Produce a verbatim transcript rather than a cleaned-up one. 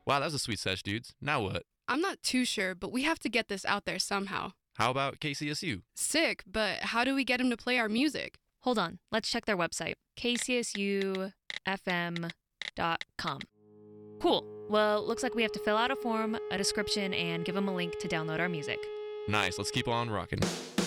Wow, that was a sweet sesh, dudes. Now what? I'm not too sure, but we have to get this out there somehow. How about K C S U? Sick, but how do we get him to play our music? Hold on, let's check their website, k c s u f m dot com. Cool. Well, looks like we have to fill out a form, a description, and give them a link to download our music. Nice, let's keep on rocking.